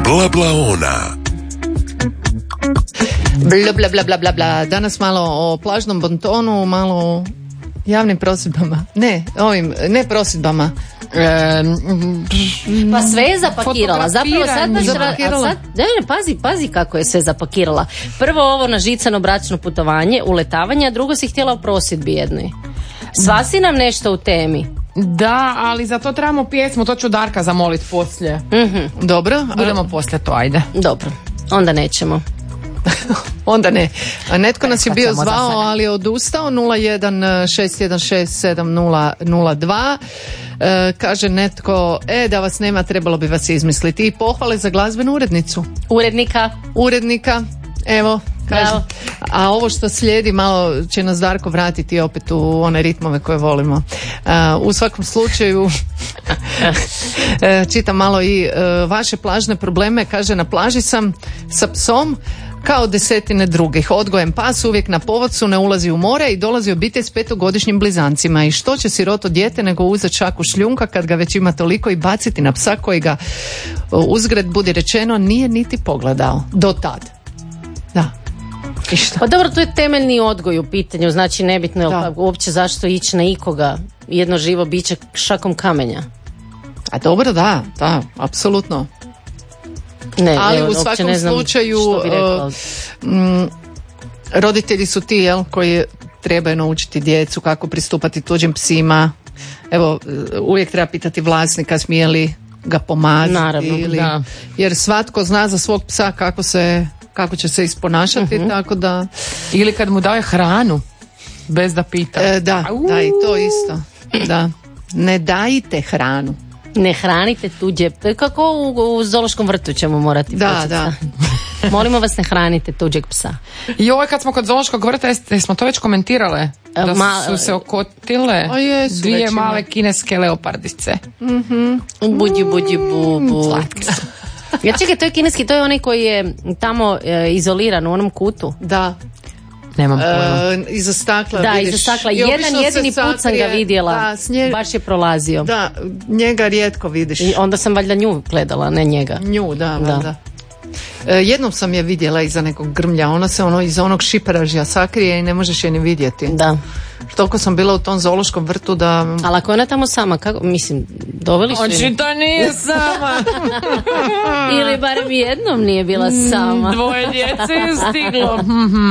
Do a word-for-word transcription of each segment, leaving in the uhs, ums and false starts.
Blablaona. Bla, bla, bla, bla, bla, bla. Danas malo o plažnom bontonu, malo o javnim prosudbama. Ne, ovim, ne prosudbama. E, pa sve je zapakirala. Zapravo sad baš zapakirala. Sad, ne, ne, pazi, pazi kako je sve zapakirala. Prvo ovo na žicano bračno putovanje, uletavanje, a drugo si htjela o prosudbi jednoj. Sva si nam nešto u temi. Da, ali za to trebamo pjesmu, to ću Darka zamoliti poslije. Mm-hmm. Dobro. Budemo poslije to, ajde. Dobro, onda nećemo. Onda ne. A netko nas je Kad bio ćemo zvao, za sebe. ali je odustao. Nula jedan šest jedan šest sedam nula nula dva. E, kaže netko, e da vas nema, trebalo bi vas izmisliti. I pohvale za glazbenu urednicu. Urednika. Urednika, evo, kaže. Bravo. A ovo što slijedi malo će nas Darko vratiti opet u one ritmove koje volimo. E, u svakom slučaju e, čitam malo i e, vaše plažne probleme. Kaže, na plaži sam sa psom kao desetine drugih. Odgojem pas uvijek na povodcu, ne ulazi u more i dolazi obitelj s petogodišnjim blizancima. I što će siroto dijete nego uzeti šaku šljunka kad ga već ima toliko i baciti na psa koji ga, uzgred budi rečeno, nije niti pogledao. Do tad. Da. I šta? Pa dobro, to je temeljni odgoj u pitanju, znači nebitno je Da. uopće zašto ići na ikoga, jedno živo biće šakom kamenja. A dobro, da, da, apsolutno. Ne, Ali evo, u uopće svakom ne znam slučaju što bi rekla. uh, mm, roditelji su ti, jel, koji trebaju naučiti djecu kako pristupati tuđim psima. Evo, uh, uvijek treba pitati vlasnika smije li ga pomaziti. Naravno, ili, da. jer svatko zna za svog psa kako se kako će se isponašati, Mhm. tako da Ili kad mu daje hranu, bez da pita. e, da, Au. da i to isto. Da. Ne dajte hranu. Ne hranite tuđe, kako u, u zoološkom vrtu ćemo morati Da, početi da. sa- Molimo vas, ne hranite tuđeg psa. I ovo kad smo kod zoološkog vrta, jes- jesmo to već komentirale? Da Ma- su se okotile A jesu, dvije već male ima. kineske leopardice. Buđi, buđi, bu, bu. Slatki su. Ja čekaj, to je kineski, to je onaj koji je tamo e, izoliran u onom kutu. Da. Nemam pojma. E, iza stakla Da, vidiš. iza stakla. I Jedan obično se jedini put sam ga sakrije. vidjela. Da, s nje- Baš je prolazio. da, njega rijetko vidiš. I onda sam valjda nju gledala, ne njega. Nju, da, Da. da. E, jednom sam je vidjela iza nekog grmlja, ona se ono iz onog šiperažja sakrije i ne možeš je ni vidjeti. Da. Toliko sam bila u tom zoološkom vrtu da... Ali ako je ona tamo sama, kako, mislim, doveli su je? Očito nije sama. Ili barem jednom nije bila sama. Dvoje djece je stiglo.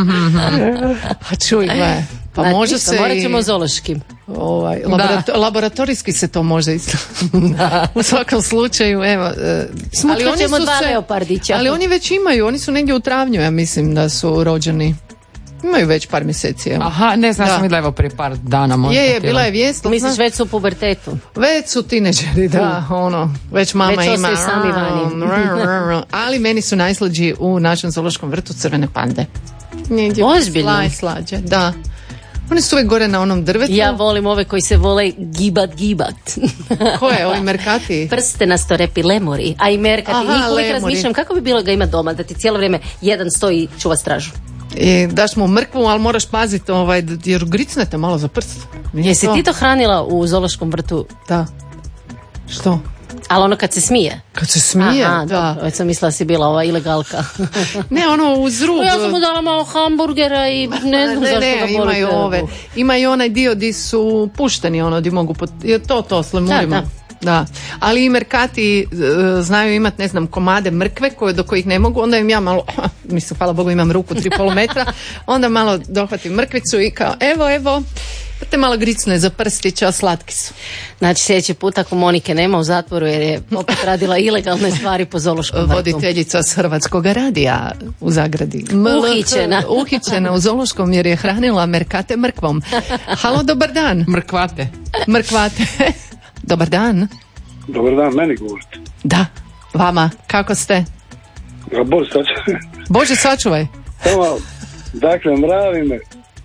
A čuj, gle, pa Znači, može ništa, se morat i... ćemo zoološkim. Ovaj, laborato- laboratorijski se to može isto. U svakom slučaju, evo... e, Smutkat ćemo su dva se- leopardića. Ali oni već imaju, oni su negdje u travnju, ja mislim da su rođeni. Imaju već par mjeseci, evo. Aha, ne znam, Da. sam vidjela evo prije par dana. možda Je, je, bilo. bila je vijest. ali Misliš, zna- već su u pubertetu. Već su tineđeri, da, ono, već mama Već ima. ostaju sami vani. Ali meni su najslađi u našem zoološkom vrtu crvene pande. Negdje Ozbiljno? Slaj, slađe, da. Oni su uvijek gore na onom drvetu. Ja volim ove koji se vole gibat gibat. Ko je, ovi merkati? Prstenasto repi lemuri, a i merkati. Aha, Njih uvijek lemuri. razmišljam kako bi bilo ga ima doma, da ti cijelo vrijeme jedan stoji i čuva stražu. I daš mu mrkvu, ali moraš paziti, ovaj, jer gricnete malo za prst. Nije Jesi ti to hranila u zoološkom vrtu? Da. Što? Ali ono kad se smije? Kad se smije, Aha, da. dobro, već sam mislila da si bila ova ilegalka. Ne, ono uz rub. Ja sam mu dala malo hamburgera i ne znam ne, zašto ne, ga boli imaju trbuh. ove. Ima i onaj dio di su pušteni, ono, di mogu, pot... je to to s lemurima. Da, da. Da, ali i merkati e, znaju imat, ne znam, komade mrkve koje, do kojih ne mogu, onda im ja malo, mislim, hvala Bogu imam ruku tri pol metra, onda malo dohvatim mrkvicu i kao, evo, evo, pa te malo gricne za prstić, a slatki su. Znači sljedeći put ako Monike nema u zatvoru jer je opet radila ilegalne stvari po zoološkom vrtu. Voditeljica s Hrvatskog radija u Zagradi. Uhićena. Uhićena u zoološkom jer je hranila merkate mrkvom. Halo, dobar dan. Mrkvate. Mrkvate. Dobar dan. Dobar dan, meni govorite. Da, vama, kako ste? A Bože, sad ću- Bože, sačuvaj. Samo, dakle, mravi me.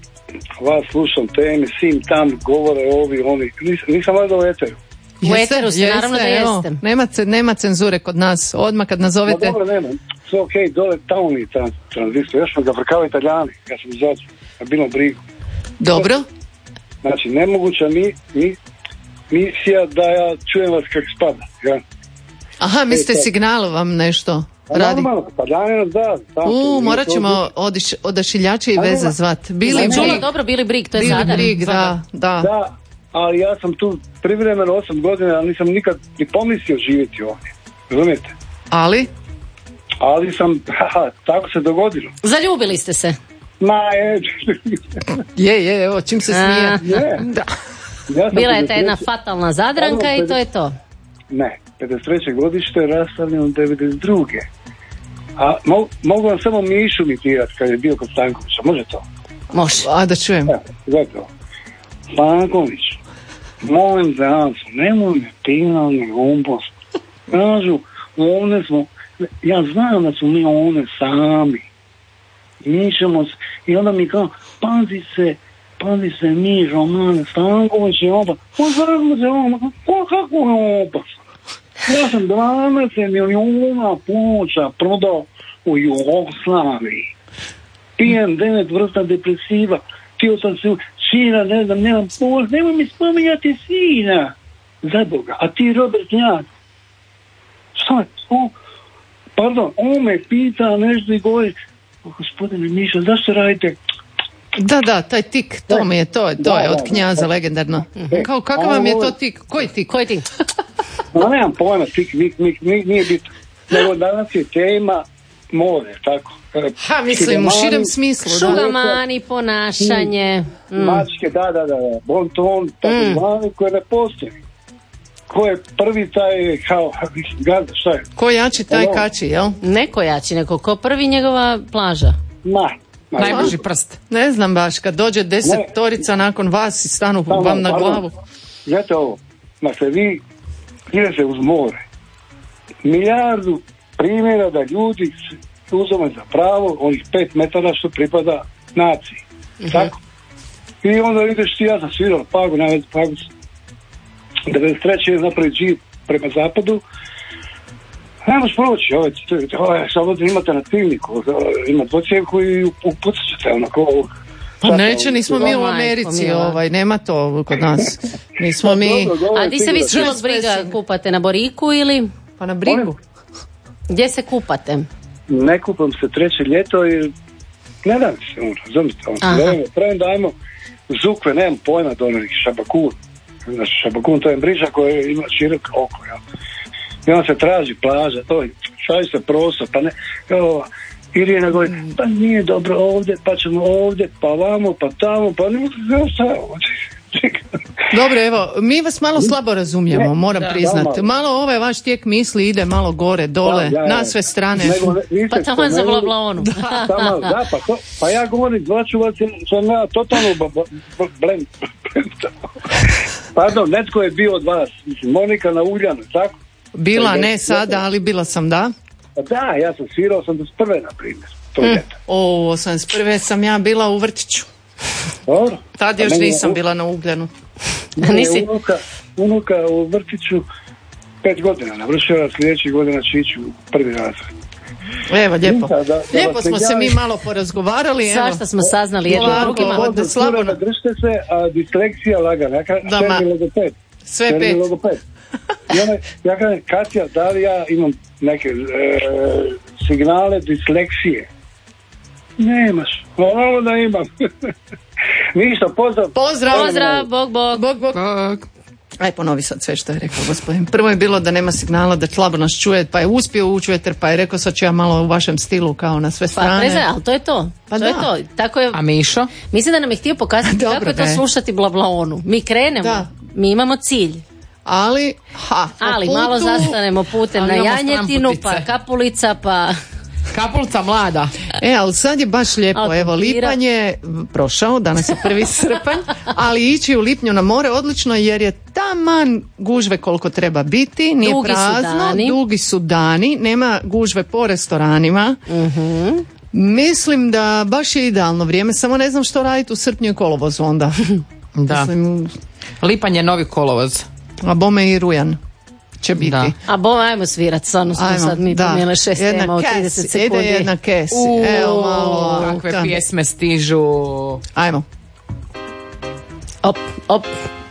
Vas slušam, temi, sim, tam, govore ovi, oni. Nis, nisam valjda u eteru. U eteru ste, naravno da evo, jeste. Nema, ce- nema cenzure kod nas. Odmah kad Ma nazovete... dobro, nema. Sve okej, dole tavni trans, tranzistor. Još me ga vrkavaju Italijani. Ja sam izađu. Na bilom brigu. Dobro. Znači, nemoguća mi, mi, misija da ja čujem vas kako spada. Ja? Aha, mislite signal vam nešto Pa radi? normalno, pa danas da. Tam, U, to morat nije ćemo to- odiš, odašiljače i Pa veze nema. zvat. Bili Čulo, brig, dobro, Bili Brig, to je bili Zadar. brig, da, da. Da, ali ja sam tu privremeno osam godina, ali nisam nikad ni pomislio živjeti ovdje. Razumijete? Ali, Ali sam, haha, tako se dogodilo. Zaljubili ste se. Ma, je, je, je, evo, čim se smije. A. ne. Da. Ja sam Bila je ta pedeset jedna treće fatalna Zadranka i to je to. Ne, pedeset treće godište, rastavljeno devedeset druge A mo, mogu vam samo Mišu imitirati kad je bio kod Stankovića, može to? Može. A da čujem. Evo, zapravo. Stanković, molim te, Anco, nemoj me pinalni gumbost. Kažu, ovdje smo, ja znam da smo mi ovdje sami. Mi ćemo, s- i onda mi kao, pazi se, pazi se mi, Romane, Stanković je opa. O, Stanković je opa, o, kako je opa? Ja sam dvanaest milijuna ploča prodao u Jugoslaviji. Pijem devet vrsta depresiva. Htio sam se, sina, ne znam, nemam pol, nemoj mi spominjati sina. Za Boga, a ti Robert Njad. Šta je? O, pardon, on me pita nešto i govori, o, gospodine Miša, zašto radite? Da, da, taj tik, to mi je, to je, to Da, je od da, knjaza da. legendarno. E, Kao, kakav a vam je ovo- to tik? Koji tik? Koji ti? Ma nemam pojma, tik, nik, nik, nik, nije bitno. Nego danas je tema more, tako. Ha, mislim, u širem smislu, da. Šugamani, ponašanje. Mm. Mačke, da, da, da, da. Bon ton, tako Mm. zvani, koje ne postoji. Ko je prvi taj, kao, gazda, šta je? Ko jači, taj Ono- kači, jel? Neko jači, neko ko prvi njegova plaža. Ma, ma, Najbrži prst. Ne znam baš, kad dođe desetorica nakon vas i stanu Samo, vam na pardon. glavu. Znate ovo, dakle, vi idete uz more. Milijardu primjera da ljudi s- uzome za pravo onih pet metara što pripada naciji. Tako? I onda ideš ti, ja sam svirao Pagu, najveći Pagu. devedeset treće je napraviti džip prema zapadu. Ne možeš proći, ovaj, ovaj, samo da imate na tilniku, ima dvocjevku i upucat ćete onako ovog. Pa neće, nismo mi u Majko Americi, mila. ovaj, nema to kod nas. Nismo mi, Dobro, dobro, A di se vi sigurno. s briga kupate? Na Boriku ili pa na brigu. gdje se kupate? Ne kupam se treće ljeto i ne dam se, ono, razumite, on Aha. se vreme, pravim da ajmo zukve, nemam pojma do onih šabakun. Znači, šabakun to je mriža koja ima širok oko, ja. I onda se traži plaža, to je, traži se prostor, pa ne, evo, Irina govori, pa nije dobro ovdje, pa ćemo ovdje, pa vamo, pa tamo, pa ne mogu se šta je ovdje. Dobro, evo, mi vas malo slabo razumijemo, Ne, moram da, priznati. da, malo. Malo ovaj vaš tijek misli ide malo gore, dole, Da, da, na da. sve strane. Nego, niste Pa tamo za spomenuli- Blablaonu. Tamo, da, pa, to, pa ja govorim, zvaću vas, sam ja totalno ba- ba- ba- blend. Pardon, netko je bio od vas, mislim, Monika na Uljanu, tako? Bila, ne sada, ali bila sam, da. Pa da, ja sam svirao osamdeset prve na primjer, to Hm. ljeta. O, osamdeset prve sam ja bila u vrtiću. Dobro. Tad Pa još meni je nisam u- bila na Ugljanu. meni je Nisi? Unuka, unuka u vrtiću pet godina, navršila sljedećih godina će ići u prvi razred. Evo, lijepo. Da, da, da Lijepo vas smo ne se mi javim. malo porazgovarali. Evo. Svašta smo saznali jedno Polako, drugima. od- Od slabo slabo na- držite se, a disleksija lagana. Ja kažem, Da, ma- šerni logoped. Sve Šerni pet. logoped. I onda, ja kažem, Katja, da li ja imam neke e, signale disleksije? Nemaš. Ovo da imam. Ništa, pozdrav. Pozdrav. Pozdrav, bog, bog. Bog, bog. Aj, ponovi sad sve što je rekao gospodin. Prvo je bilo da nema signala, da slabo nas čuje, pa je uspio ući u eter, pa je rekao sad ću ja malo u vašem stilu kao na sve Pa, strane. prezaj, ali to je to. Pa to je da. to. Tako je, A Mišo? mislim da nam je htio pokazati Dobro kako je to ga je. slušati Blablaonu. Mi krenemo, Da. mi imamo cilj. Ali, ha, po Ali putu- malo zastanemo putem Ali na imamo janjetinu, pa stranputice. kapulica, pa... Kapulca mlada. E, ali sad je baš lijepo, Al evo, kumpira. lipanj je prošao, danas je prvi srpanj, ali ići u lipnju na more odlično jer je taman gužve koliko treba biti, nije Dugi su prazno, dani. dugi su dani, nema gužve po restoranima. Mhm. Mislim da baš je idealno vrijeme, samo ne znam što raditi u srpnju i kolovozu onda. Da. Mislim, Lipanj je novi kolovoz. a bome i rujan će biti. Da. A bom, ajmo svirat, stvarno smo Ajmo, sad mi da. pomijele šest Jedna tema u Cassie, trideset sekundi. Ide jedna kesi, U, evo malo. kakve da. pjesme stižu. Ajmo. Op, op.